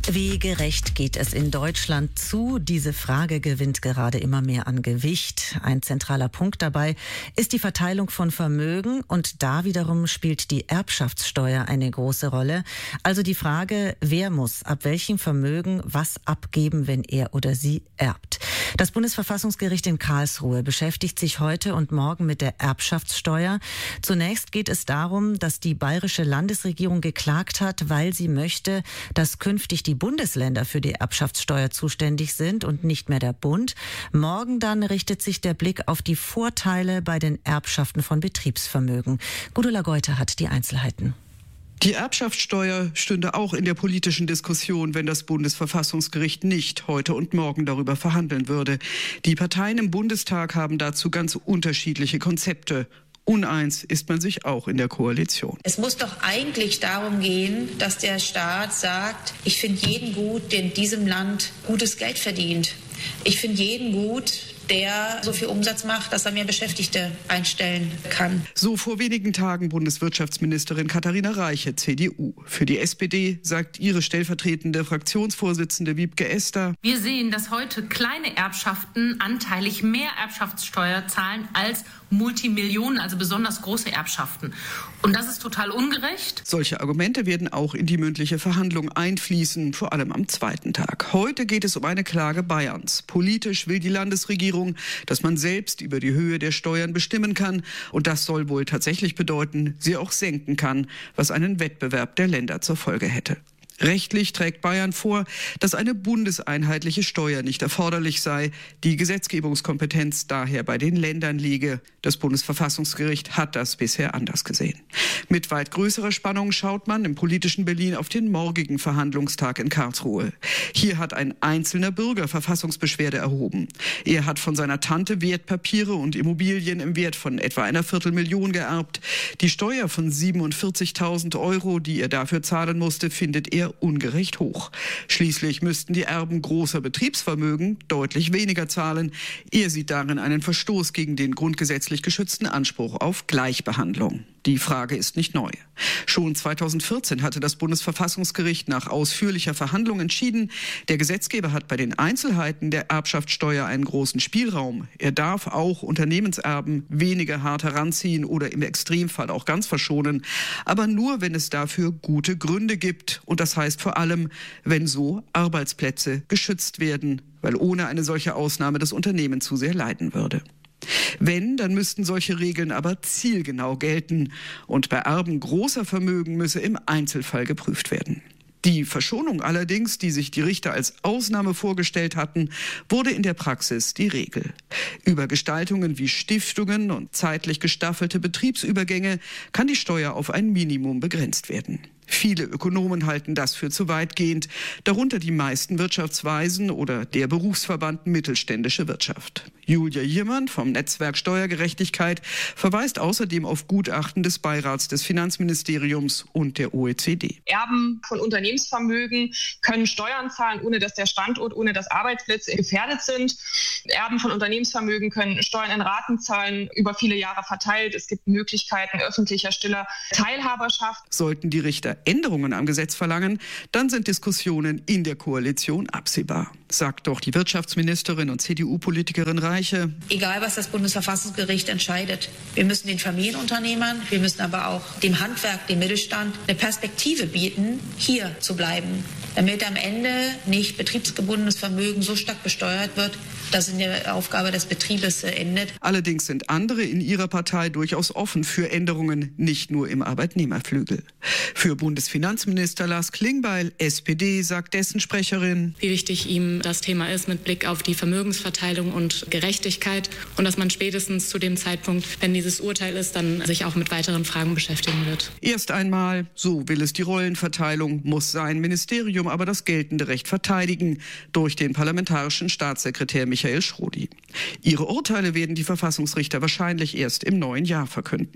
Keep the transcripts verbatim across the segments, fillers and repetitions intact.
Wie gerecht geht es in Deutschland zu? Diese Frage gewinnt gerade immer mehr an Gewicht. Ein zentraler Punkt dabei ist die Verteilung von Vermögen und da wiederum spielt die Erbschaftssteuer eine große Rolle. Also die Frage, wer muss ab welchem Vermögen was abgeben, wenn er oder sie erbt. Das Bundesverfassungsgericht in Karlsruhe beschäftigt sich heute und morgen mit der Erbschaftssteuer. Zunächst geht es darum, dass die bayerische Landesregierung geklagt hat, weil sie möchte, dass künftig die Bundesländer für die Erbschaftssteuer zuständig sind und nicht mehr der Bund. Morgen dann richtet sich der Blick auf die Vorteile bei den Erbschaften von Betriebsvermögen. Gudula Geuter hat die Einzelheiten. Die Erbschaftssteuer stünde auch in der politischen Diskussion, wenn das Bundesverfassungsgericht nicht heute und morgen darüber verhandeln würde. Die Parteien im Bundestag haben dazu ganz unterschiedliche Konzepte. Uneins ist man sich auch in der Koalition. Es muss doch eigentlich darum gehen, dass der Staat sagt, ich finde jeden gut, der in diesem Land gutes Geld verdient. Ich finde jeden gut, der so viel Umsatz macht, dass er mehr Beschäftigte einstellen kann. So vor wenigen Tagen Bundeswirtschaftsministerin Katharina Reiche, C D U. Für die S P D sagt ihre stellvertretende Fraktionsvorsitzende Wiebke Ester: Wir sehen, dass heute kleine Erbschaften anteilig mehr Erbschaftssteuer zahlen als Multimillionen, also besonders große Erbschaften. Und das ist total ungerecht. Solche Argumente werden auch in die mündliche Verhandlung einfließen, vor allem am zweiten Tag. Heute geht es um eine Klage Bayerns. Politisch will die Landesregierung, dass man selbst über die Höhe der Steuern bestimmen kann. Und das soll wohl tatsächlich bedeuten, sie auch senken kann, was einen Wettbewerb der Länder zur Folge hätte. Rechtlich trägt Bayern vor, dass eine bundeseinheitliche Steuer nicht erforderlich sei, die Gesetzgebungskompetenz daher bei den Ländern liege. Das Bundesverfassungsgericht hat das bisher anders gesehen. Mit weit größerer Spannung schaut man im politischen Berlin auf den morgigen Verhandlungstag in Karlsruhe. Hier hat ein einzelner Bürger Verfassungsbeschwerde erhoben. Er hat von seiner Tante Wertpapiere und Immobilien im Wert von etwa einer Viertelmillion geerbt. Die Steuer von siebenundvierzigtausend Euro, die er dafür zahlen musste, findet er ungerecht hoch. Schließlich müssten die Erben großer Betriebsvermögen deutlich weniger zahlen. Er sieht darin einen Verstoß gegen den grundgesetzlich geschützten Anspruch auf Gleichbehandlung. Die Frage ist nicht neu. Schon zweitausendvierzehn hatte das Bundesverfassungsgericht nach ausführlicher Verhandlung entschieden, der Gesetzgeber hat bei den Einzelheiten der Erbschaftssteuer einen großen Spielraum. Er darf auch Unternehmenserben weniger hart heranziehen oder im Extremfall auch ganz verschonen, aber nur, wenn es dafür gute Gründe gibt. Und das heißt vor allem, wenn so Arbeitsplätze geschützt werden, weil ohne eine solche Ausnahme das Unternehmen zu sehr leiden würde. Wenn, dann müssten solche Regeln aber zielgenau gelten. Und bei Erben großer Vermögen müsse im Einzelfall geprüft werden. Die Verschonung allerdings, die sich die Richter als Ausnahme vorgestellt hatten, wurde in der Praxis die Regel. Über Gestaltungen wie Stiftungen und zeitlich gestaffelte Betriebsübergänge kann die Steuer auf ein Minimum begrenzt werden. Viele Ökonomen halten das für zu weitgehend, darunter die meisten Wirtschaftsweisen oder der Berufsverband Mittelständische Wirtschaft. Julia Jiermann vom Netzwerk Steuergerechtigkeit verweist außerdem auf Gutachten des Beirats des Finanzministeriums und der O E C D. Erben von Unternehmensvermögen können Steuern zahlen, ohne dass der Standort, ohne dass Arbeitsplätze gefährdet sind. Erben von Unternehmensvermögen können Steuern in Raten zahlen, über viele Jahre verteilt. Es gibt Möglichkeiten öffentlicher, stiller Teilhaberschaft. Sollten die Richter Änderungen am Gesetz verlangen, dann sind Diskussionen in der Koalition absehbar, sagt doch die Wirtschaftsministerin und C D U-Politikerin Reiche. Egal, was das Bundesverfassungsgericht entscheidet, wir müssen den Familienunternehmern, wir müssen aber auch dem Handwerk, dem Mittelstand eine Perspektive bieten, hier zu bleiben, damit am Ende nicht betriebsgebundenes Vermögen so stark besteuert wird, dass in der Aufgabe des Betriebes endet. Allerdings sind andere in ihrer Partei durchaus offen für Änderungen, nicht nur im Arbeitnehmerflügel. Für Bundesfinanzminister Lars Klingbeil, S P D, sagt dessen Sprecherin: Wie wichtig ihm das Thema ist mit Blick auf die Vermögensverteilung und Gerechtigkeit und dass man spätestens zu dem Zeitpunkt, wenn dieses Urteil ist, dann sich auch mit weiteren Fragen beschäftigen wird. Erst einmal, so will es die Rollenverteilung, muss sein Ministerium aber das geltende Recht verteidigen durch den parlamentarischen Staatssekretär Michael Schrodi. Ihre Urteile werden die Verfassungsrichter wahrscheinlich erst im neuen Jahr verkünden.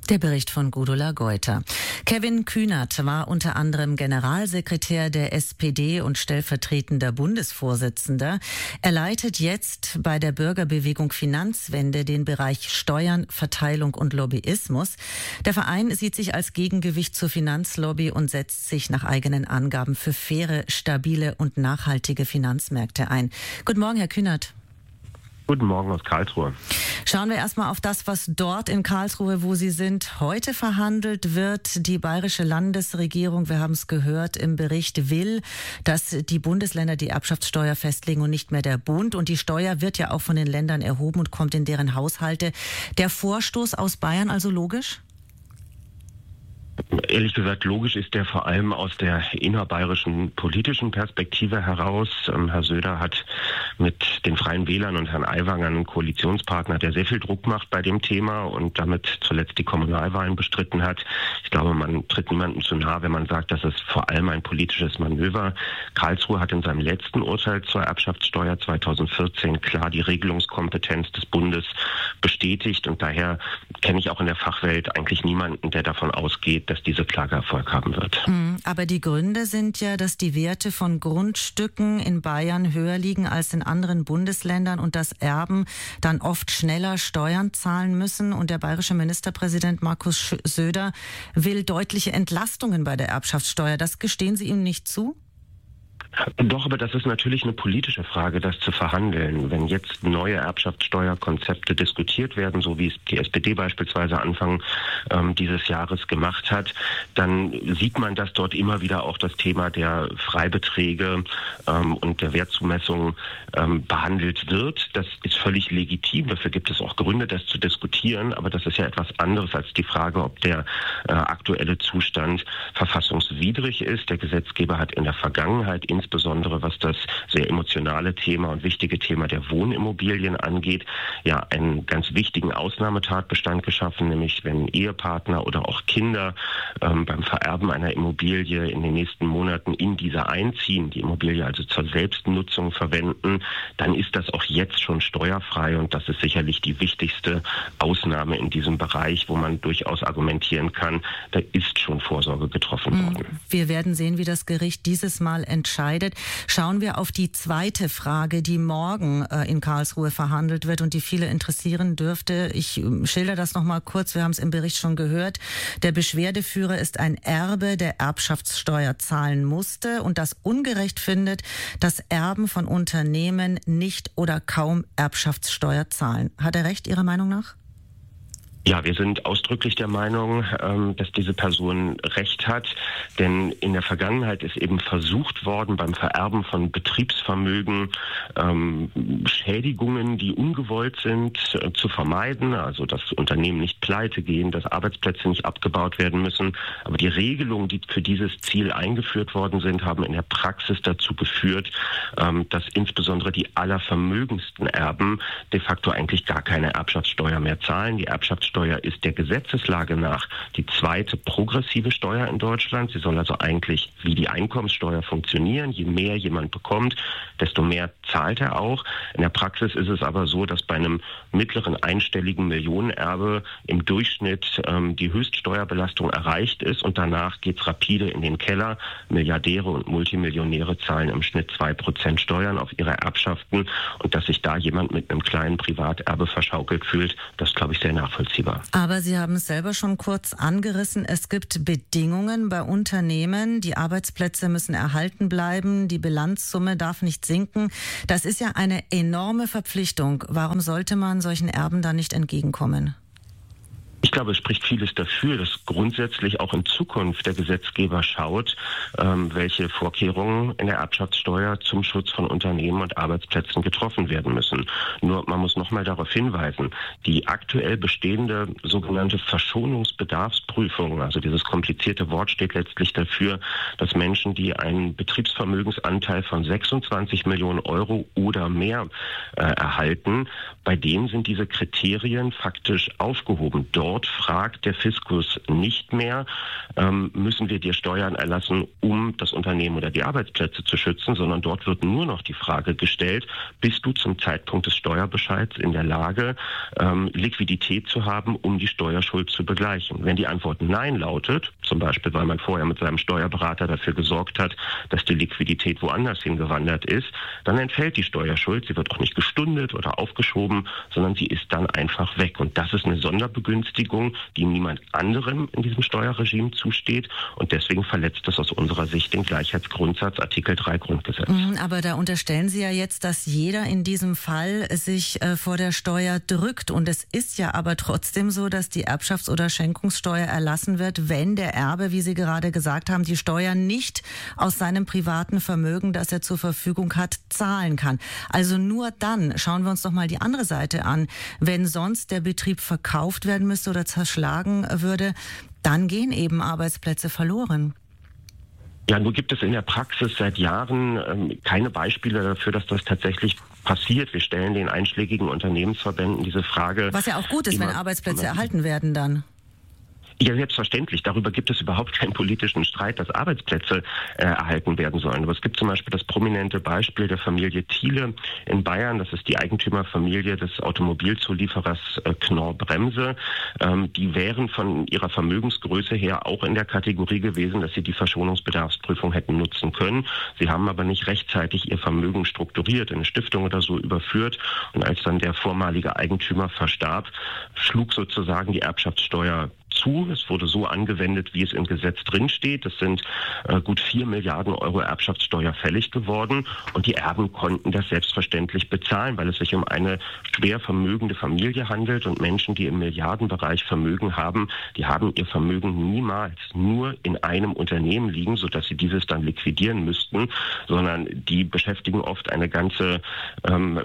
Der Bericht von Gudula Geuter. Kevin Kühnert war unter anderem Generalsekretär der S P D und stellvertretender Bundesvorsitzender. Er leitet jetzt bei der Bürgerbewegung Finanzwende den Bereich Steuern, Verteilung und Lobbyismus. Der Verein sieht sich als Gegengewicht zur Finanzlobby und setzt sich nach eigenen Angaben für faire, stabile und nachhaltige Finanzmärkte ein. Guten Morgen, Herr Kühnert. Guten Morgen aus Karlsruhe. Schauen wir erstmal auf das, was dort in Karlsruhe, wo Sie sind, heute verhandelt wird. Die bayerische Landesregierung, wir haben es gehört im Bericht, will, dass die Bundesländer die Erbschaftssteuer festlegen und nicht mehr der Bund. Und die Steuer wird ja auch von den Ländern erhoben und kommt in deren Haushalte. Der Vorstoß aus Bayern also logisch? Ehrlich gesagt, logisch ist der vor allem aus der innerbayerischen politischen Perspektive heraus. Ähm, Herr Söder hat mit den Freien Wählern und Herrn Aiwanger einen Koalitionspartner, der sehr viel Druck macht bei dem Thema und damit zuletzt die Kommunalwahlen bestritten hat. Ich glaube, man tritt niemandem zu nahe, wenn man sagt, dass es vor allem ein politisches Manöver. Karlsruhe hat in seinem letzten Urteil zur Erbschaftssteuer zweitausendvierzehn klar die Regelungskompetenz des Bundes bestätigt und daher kenne ich auch in der Fachwelt eigentlich niemanden, der davon ausgeht, dass diese Klage Erfolg haben wird. Aber die Gründe sind ja, dass die Werte von Grundstücken in Bayern höher liegen als in anderen Bundesländern und dass Erben dann oft schneller Steuern zahlen müssen. Und der bayerische Ministerpräsident Markus Söder will deutliche Entlastungen bei der Erbschaftssteuer. Das gestehen Sie ihm nicht zu? Doch, aber das ist natürlich eine politische Frage, das zu verhandeln. Wenn jetzt neue Erbschaftssteuerkonzepte diskutiert werden, so wie es die S P D beispielsweise Anfang ähm, dieses Jahres gemacht hat, dann sieht man, dass dort immer wieder auch das Thema der Freibeträge ähm, und der Wertzumessung ähm, behandelt wird. Das ist völlig legitim. Dafür gibt es auch Gründe, das zu diskutieren. Aber das ist ja etwas anderes als die Frage, ob der äh, aktuelle Zustand verfassungswidrig ist. Der Gesetzgeber hat in der Vergangenheit insbesondere was das sehr emotionale Thema und wichtige Thema der Wohnimmobilien angeht, ja einen ganz wichtigen Ausnahmetatbestand geschaffen, nämlich wenn Ehepartner oder auch Kinder ähm, beim Vererben einer Immobilie in den nächsten Monaten in diese einziehen, die Immobilie also zur Selbstnutzung verwenden, dann ist das auch jetzt schon steuerfrei und das ist sicherlich die wichtigste Ausnahme in diesem Bereich, wo man durchaus argumentieren kann, da ist schon Vorsorge getroffen worden. Wir werden sehen, wie das Gericht dieses Mal entscheidet. Schauen wir auf die zweite Frage, die morgen äh, in Karlsruhe verhandelt wird und die viele interessieren dürfte. Ich äh, schilder das noch mal kurz. Wir haben es im Bericht schon gehört. Der Beschwerdeführer ist ein Erbe, der Erbschaftssteuer zahlen musste und das ungerecht findet, dass Erben von Unternehmen nicht oder kaum Erbschaftssteuer zahlen. Hat er recht, Ihrer Meinung nach? Ja, wir sind ausdrücklich der Meinung, ähm, dass diese Person Recht hat, denn in der Vergangenheit ist eben versucht worden, beim Vererben von Betriebsvermögen ähm, Schädigungen, die ungewollt sind, äh, zu vermeiden, also dass Unternehmen nicht pleite gehen, dass Arbeitsplätze nicht abgebaut werden müssen. Aber die Regelungen, die für dieses Ziel eingeführt worden sind, haben in der Praxis dazu geführt, ähm, dass insbesondere die allervermögendsten Erben de facto eigentlich gar keine Erbschaftssteuer mehr zahlen. Die Erbschaftssteuer Steuer ist der Gesetzeslage nach die zweite progressive Steuer in Deutschland. Sie soll also eigentlich wie die Einkommenssteuer funktionieren. Je mehr jemand bekommt, desto mehr zahlt er auch. In der Praxis ist es aber so, dass bei einem mittleren einstelligen Millionenerbe im Durchschnitt ähm, die Höchststeuerbelastung erreicht ist und danach geht es rapide in den Keller. Milliardäre und Multimillionäre zahlen im Schnitt zwei Prozent Steuern auf ihre Erbschaften und dass sich da jemand mit einem kleinen Privaterbe verschaukelt fühlt, das glaube ich sehr nachvollziehbar. Aber Sie haben es selber schon kurz angerissen. Es gibt Bedingungen bei Unternehmen. Die Arbeitsplätze müssen erhalten bleiben. Die Bilanzsumme darf nicht sinken. Das ist ja eine enorme Verpflichtung. Warum sollte man solchen Erben da nicht entgegenkommen? Ich glaube, es spricht vieles dafür, dass grundsätzlich auch in Zukunft der Gesetzgeber schaut, ähm, welche Vorkehrungen in der Erbschaftssteuer zum Schutz von Unternehmen und Arbeitsplätzen getroffen werden müssen. Nur man muss noch mal darauf hinweisen, die aktuell bestehende sogenannte Verschonungsbedarfsprüfung, also dieses komplizierte Wort steht letztlich dafür, dass Menschen, die einen Betriebsvermögensanteil von sechsundzwanzig Millionen Euro oder mehr äh, erhalten, bei denen sind diese Kriterien faktisch aufgehoben. Dort dort fragt der Fiskus nicht mehr, ähm, müssen wir dir Steuern erlassen, um das Unternehmen oder die Arbeitsplätze zu schützen, sondern dort wird nur noch die Frage gestellt, bist du zum Zeitpunkt des Steuerbescheids in der Lage, ähm, Liquidität zu haben, um die Steuerschuld zu begleichen? Wenn die Antwort Nein lautet, zum Beispiel, weil man vorher mit seinem Steuerberater dafür gesorgt hat, dass die Liquidität woanders hingewandert ist, dann entfällt die Steuerschuld. Sie wird auch nicht gestundet oder aufgeschoben, sondern sie ist dann einfach weg. Und das ist eine Sonderbegünstigung, die niemand anderem in diesem Steuerregime zusteht. Und deswegen verletzt es aus unserer Sicht den Gleichheitsgrundsatz Artikel drei Grundgesetz. Aber da unterstellen Sie ja jetzt, dass jeder in diesem Fall sich äh, vor der Steuer drückt. Und es ist ja aber trotzdem so, dass die Erbschafts- oder Schenkungssteuer erlassen wird, wenn der Erbe, wie Sie gerade gesagt haben, die Steuer nicht aus seinem privaten Vermögen, das er zur Verfügung hat, zahlen kann. Also nur dann, schauen wir uns doch mal die andere Seite an, wenn sonst der Betrieb verkauft werden müsste oder zerschlagen würde, dann gehen eben Arbeitsplätze verloren. Ja, nur gibt es in der Praxis seit Jahren ähm, keine Beispiele dafür, dass das tatsächlich passiert. Wir stellen den einschlägigen Unternehmensverbänden diese Frage. Was ja auch gut ist, wenn Arbeitsplätze erhalten werden dann. Ja, selbstverständlich. Darüber gibt es überhaupt keinen politischen Streit, dass Arbeitsplätze äh, erhalten werden sollen. Aber es gibt zum Beispiel das prominente Beispiel der Familie Thiele in Bayern. Das ist die Eigentümerfamilie des Automobilzulieferers äh, Knorr-Bremse. Ähm, die wären von ihrer Vermögensgröße her auch in der Kategorie gewesen, dass sie die Verschonungsbedarfsprüfung hätten nutzen können. Sie haben aber nicht rechtzeitig ihr Vermögen strukturiert, in eine Stiftung oder so überführt. Und als dann der vormalige Eigentümer verstarb, schlug sozusagen die Erbschaftssteuer zu. Es wurde so angewendet, wie es im Gesetz drinsteht. Es sind äh, gut vier Milliarden Euro Erbschaftssteuer fällig geworden und die Erben konnten das selbstverständlich bezahlen, weil es sich um eine schwer vermögende Familie handelt und Menschen, die im Milliardenbereich Vermögen haben, die haben ihr Vermögen niemals nur in einem Unternehmen liegen, sodass sie dieses dann liquidieren müssten, sondern die beschäftigen oft eine ganze ähm,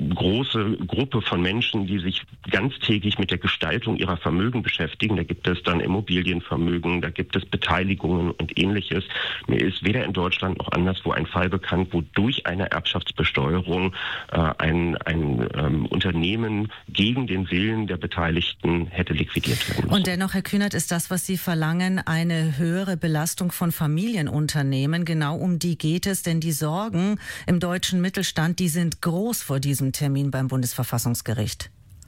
große Gruppe von Menschen, die sich ganztägig mit der Gestaltung ihrer Vermögen beschäftigen. Da gibt es dann Immobilienvermögen, da gibt es Beteiligungen und Ähnliches. Mir ist weder in Deutschland noch anderswo ein Fall bekannt, wo durch eine Erbschaftsbesteuerung äh, ein, ein ähm, Unternehmen gegen den Willen der Beteiligten hätte liquidiert werden müssen. Und dennoch, Herr Kühnert, ist das, was Sie verlangen, eine höhere Belastung von Familienunternehmen. Genau um die geht es, denn die Sorgen im deutschen Mittelstand, die sind groß vor diesem Termin beim Bundesverfassungsgericht.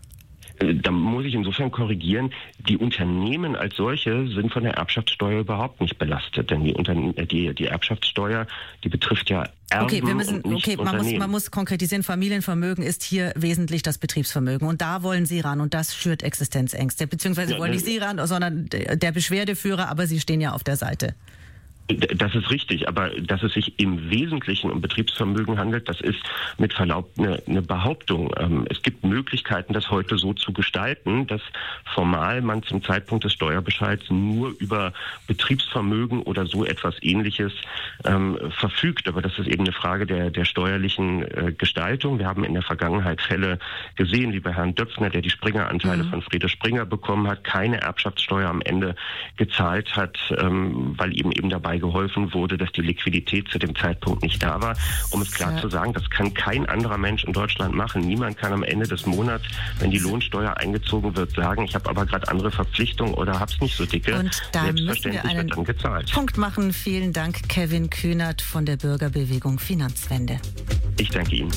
Da muss ich insofern korrigieren, die Unternehmen als solche sind von der Erbschaftssteuer überhaupt nicht belastet, denn die, Unterne- die, die Erbschaftssteuer, die betrifft ja Erben okay, wir müssen, und nicht okay, man muss, man muss konkretisieren, Familienvermögen ist hier wesentlich das Betriebsvermögen und da wollen Sie ran und das schürt Existenzängste, beziehungsweise ja, wollen nicht Sie ran, sondern der Beschwerdeführer, aber Sie stehen ja auf der Seite. Das ist richtig, aber dass es sich im Wesentlichen um Betriebsvermögen handelt, das ist mit Verlaub eine, eine Behauptung. Es gibt Möglichkeiten, das heute so zu gestalten, dass formal man zum Zeitpunkt des Steuerbescheids nur über Betriebsvermögen oder so etwas Ähnliches ähm, verfügt. Aber das ist eben eine Frage der, der steuerlichen äh, Gestaltung. Wir haben in der Vergangenheit Fälle gesehen, wie bei Herrn Döpfner, der die Springer-Anteile mhm. von Friede Springer bekommen hat, keine Erbschaftssteuer am Ende gezahlt hat, ähm, weil ihm eben dabei geholfen wurde, dass die Liquidität zu dem Zeitpunkt nicht da war. Um es klar ja. zu sagen, das kann kein anderer Mensch in Deutschland machen. Niemand kann am Ende des Monats, wenn die Lohnsteuer eingezogen wird, sagen, ich habe aber gerade andere Verpflichtungen oder habe es nicht so dicke. Und da müssen wir einen wird dann gezahlt. Punkt machen. Vielen Dank, Kevin Kühnert von der Bürgerbewegung Finanzwende. Ich danke Ihnen.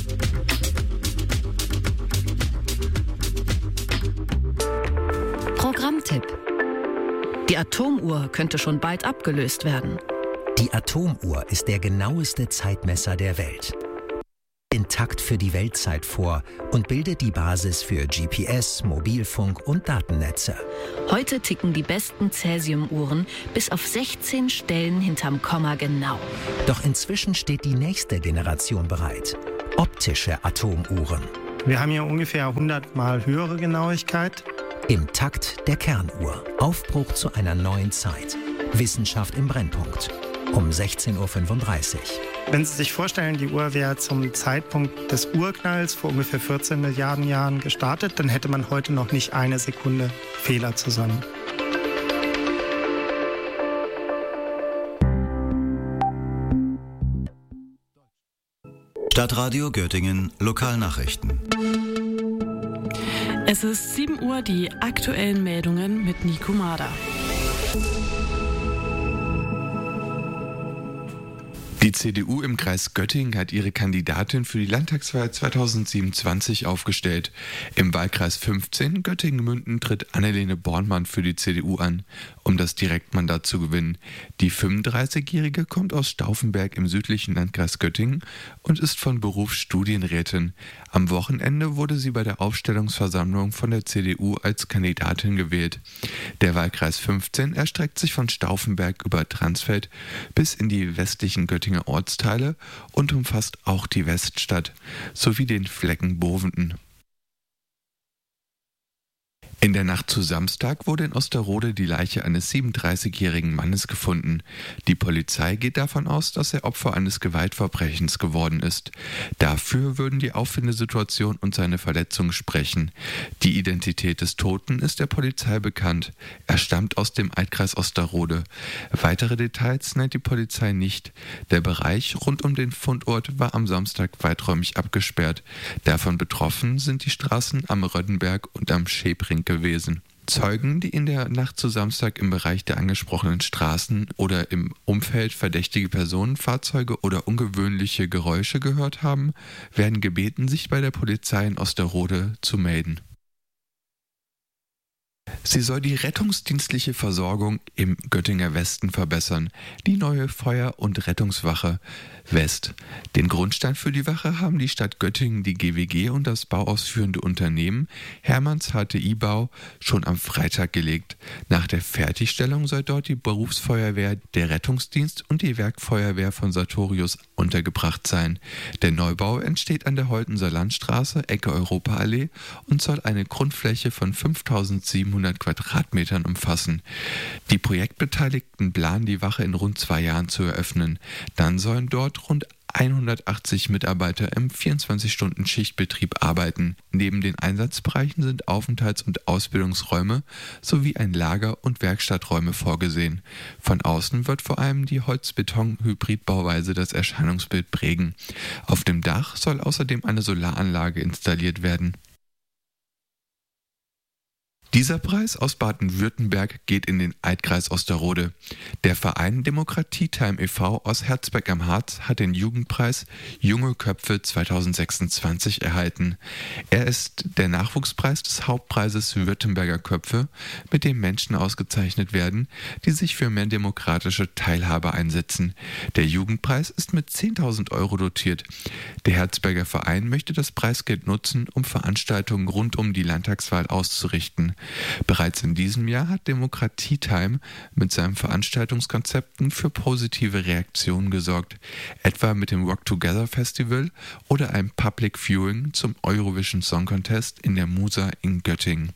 Programmtipp. Die Atomuhr könnte schon bald abgelöst werden. Die Atomuhr ist der genaueste Zeitmesser der Welt. Intakt für die Weltzeit vor und bildet die Basis für G P S, Mobilfunk und Datennetze. Heute ticken die besten Cäsium-Uhren bis auf sechzehn Stellen hinterm Komma genau. Doch inzwischen steht die nächste Generation bereit. Optische Atomuhren. Wir haben hier ungefähr hundert Mal höhere Genauigkeit. Im Takt der Kernuhr. Aufbruch zu einer neuen Zeit. Wissenschaft im Brennpunkt. Um sechzehn Uhr fünfunddreißig. Wenn Sie sich vorstellen, die Uhr wäre zum Zeitpunkt des Urknalls vor ungefähr vierzehn Milliarden Jahren gestartet, dann hätte man heute noch nicht eine Sekunde Fehler zusammen. Stadtradio Göttingen Lokalnachrichten. Es ist sieben Uhr, die aktuellen Meldungen mit Nico Mader. Die C D U im Kreis Göttingen hat ihre Kandidatin für die Landtagswahl zweitausendsiebenundzwanzig aufgestellt. Im Wahlkreis fünfzehn Göttingen-Münden tritt Annelene Bornmann für die C D U an, um das Direktmandat zu gewinnen. Die fünfunddreißigjährige kommt aus Stauffenberg im südlichen Landkreis Göttingen und ist von Beruf Studienrätin. Am Wochenende wurde sie bei der Aufstellungsversammlung von der C D U als Kandidatin gewählt. Der Wahlkreis fünfzehn erstreckt sich von Stauffenberg über Transfeld bis in die westlichen Göttinger Ortsteile und umfasst auch die Weststadt sowie den Flecken Bovenden. In der Nacht zu Samstag wurde in Osterode die Leiche eines siebenunddreißigjährigen Mannes gefunden. Die Polizei geht davon aus, dass er Opfer eines Gewaltverbrechens geworden ist. Dafür würden die Auffindesituation und seine Verletzungen sprechen. Die Identität des Toten ist der Polizei bekannt. Er stammt aus dem Altkreis Osterode. Weitere Details nennt die Polizei nicht. Der Bereich rund um den Fundort war am Samstag weiträumig abgesperrt. Davon betroffen sind die Straßen am Röddenberg und am Schäbring gewesen. Zeugen, die in der Nacht zu Samstag im Bereich der angesprochenen Straßen oder im Umfeld verdächtige Personen, Fahrzeuge oder ungewöhnliche Geräusche gehört haben, werden gebeten, sich bei der Polizei in Osterode zu melden. Sie soll die rettungsdienstliche Versorgung im Göttinger Westen verbessern. Die neue Feuer- und Rettungswache West. Den Grundstein für die Wache haben die Stadt Göttingen, die G W G und das bauausführende Unternehmen Hermanns H T I-Bau schon am Freitag gelegt. Nach der Fertigstellung soll dort die Berufsfeuerwehr, der Rettungsdienst und die Werkfeuerwehr von Sartorius untergebracht sein. Der Neubau entsteht an der Holtenser Landstraße, Ecke Europaallee und soll eine Grundfläche von fünftausendsiebenhundert Quadratmetern umfassen. Die Projektbeteiligten planen, die Wache in rund zwei Jahren zu eröffnen. Dann sollen dort rund hundertachtzig Mitarbeiter im vierundzwanzig-Stunden-Schichtbetrieb arbeiten. Neben den Einsatzbereichen sind Aufenthalts- und Ausbildungsräume sowie ein Lager- und Werkstatträume vorgesehen. Von außen wird vor allem die Holz-Beton-Hybridbauweise das Erscheinungsbild prägen. Auf dem Dach soll außerdem eine Solaranlage installiert werden. Dieser Preis aus Baden-Württemberg geht in den Altkreis Osterode. Der Verein Demokratie-Time e V aus Herzberg am Harz hat den Jugendpreis Junge Köpfe zweitausendsechsundzwanzig erhalten. Er ist der Nachwuchspreis des Hauptpreises Württemberger Köpfe, mit dem Menschen ausgezeichnet werden, die sich für mehr demokratische Teilhabe einsetzen. Der Jugendpreis ist mit zehntausend Euro dotiert. Der Herzberger Verein möchte das Preisgeld nutzen, um Veranstaltungen rund um die Landtagswahl auszurichten. Bereits in diesem Jahr hat Demokratie-Time mit seinen Veranstaltungskonzepten für positive Reaktionen gesorgt, etwa mit dem Rock Together Festival oder einem Public Viewing zum Eurovision Song Contest in der Musa in Göttingen.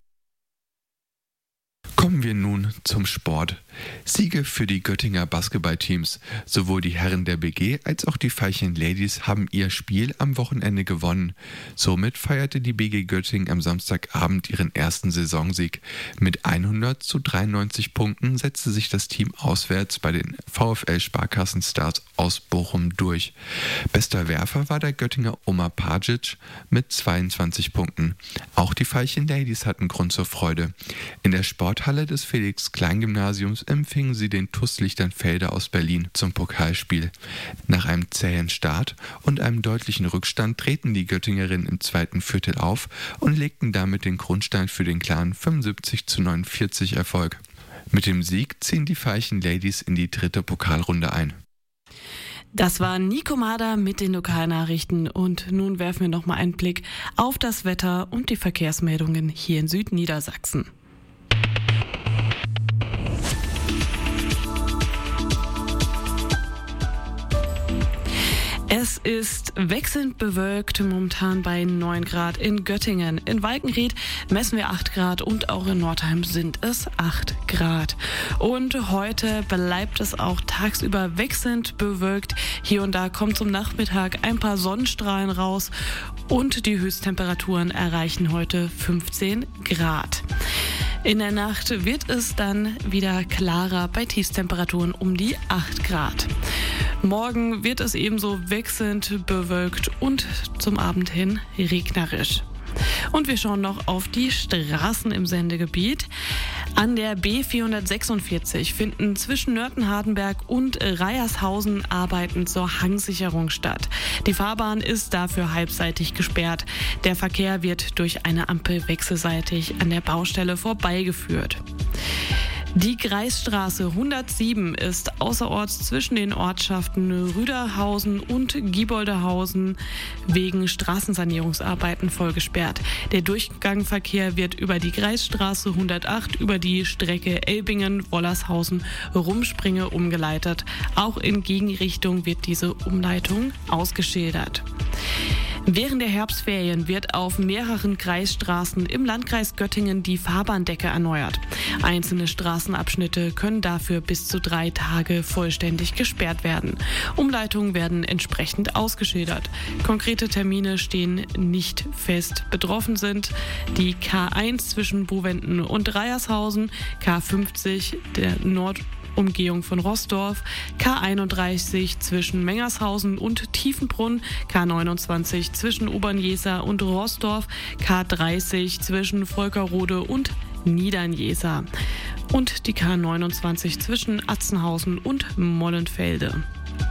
Kommen wir nun zum Sport. Siege für die Göttinger Basketballteams. Sowohl die Herren der B G als auch die Veilchen Ladies haben ihr Spiel am Wochenende gewonnen. Somit feierte die B G Göttingen am Samstagabend ihren ersten Saisonsieg. Mit hundert zu dreiundneunzig Punkten setzte sich das Team auswärts bei den VfL Sparkassenstars aus Bochum durch. Bester Werfer war der Göttinger Omar Pajic mit zweiundzwanzig Punkten. Auch die Veilchen Ladies hatten Grund zur Freude. In der Sporthalle des Felix-Klein-Gymnasiums empfingen sie den T U S Lichternfelde aus Berlin zum Pokalspiel. Nach einem zähen Start und einem deutlichen Rückstand treten die Göttingerinnen im zweiten Viertel auf und legten damit den Grundstein für den klaren fünfundsiebzig zu neunundvierzig Erfolg. Mit dem Sieg ziehen die Veilchen Ladies in die dritte Pokalrunde ein. Das war Nico Mader mit den Lokalnachrichten und nun werfen wir nochmal einen Blick auf das Wetter und die Verkehrsmeldungen hier in Südniedersachsen. Es ist wechselnd bewölkt, momentan bei neun Grad in Göttingen. In Walkenried messen wir acht Grad und auch in Nordheim sind es acht Grad. Und heute bleibt es auch tagsüber wechselnd bewölkt. Hier und da kommt zum Nachmittag ein paar Sonnenstrahlen raus und die Höchsttemperaturen erreichen heute fünfzehn Grad. In der Nacht wird es dann wieder klarer bei Tiefstemperaturen um die acht Grad. Morgen wird es ebenso wechselnd bewölkt und zum Abend hin regnerisch. Und wir schauen noch auf die Straßen im Sendegebiet. An der B vierhundertsechsundvierzig finden zwischen Nörten-Hardenberg und Reiershausen Arbeiten zur Hangsicherung statt. Die Fahrbahn ist dafür halbseitig gesperrt. Der Verkehr wird durch eine Ampel wechselseitig an der Baustelle vorbeigeführt. Die Kreisstraße hundertsieben ist außerorts zwischen den Ortschaften Rüderhausen und Gieboldehausen wegen Straßensanierungsarbeiten voll gesperrt. Der Durchgangverkehr wird über die Kreisstraße hundertacht über die Strecke Elbingen-Wollershausen-Rumspringe umgeleitet. Auch in Gegenrichtung wird diese Umleitung ausgeschildert. Während der Herbstferien wird auf mehreren Kreisstraßen im Landkreis Göttingen die Fahrbahndecke erneuert. Einzelne Straßenabschnitte können dafür bis zu drei Tage vollständig gesperrt werden. Umleitungen werden entsprechend ausgeschildert. Konkrete Termine stehen nicht fest. Betroffen sind die K eins zwischen Bovenden und Reiershausen, K fünfzig der Nord- Umgehung von Roßdorf, K einunddreißig zwischen Mengershausen und Tiefenbrunn, K neunundzwanzig zwischen Obernjeser und Roßdorf, K dreißig zwischen Volkerode und Niedernjeser und die K neunundzwanzig zwischen Atzenhausen und Mollenfelde.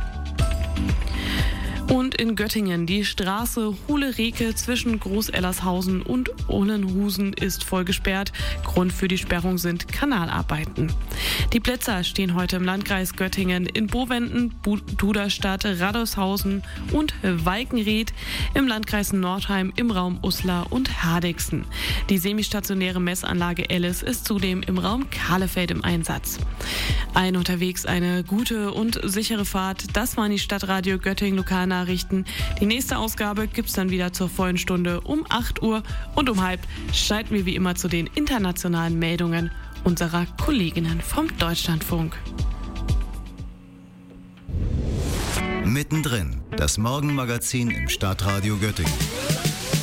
Und in Göttingen die Straße Huhle-Reke zwischen Groß-Ellershausen und Ohlenhusen ist voll gesperrt. Grund für die Sperrung sind Kanalarbeiten. Die Plätzer stehen heute im Landkreis Göttingen in Bovenden, Duderstadt, Radolfshausen und Walkenried, im Landkreis Nordheim, im Raum Uslar und Hardegsen. Die semistationäre Messanlage Ellis ist zudem im Raum Kahlefeld im Einsatz. Allen unterwegs eine gute und sichere Fahrt. Das waren die Stadtradio Göttingen Lokalnachrichten. Die nächste Ausgabe gibt's dann wieder zur vollen Stunde um acht Uhr und um halb schalten wir wie immer zu den internationalen Meldungen unserer Kolleginnen vom Deutschlandfunk. Mittendrin, das Morgenmagazin im Stadtradio Göttingen.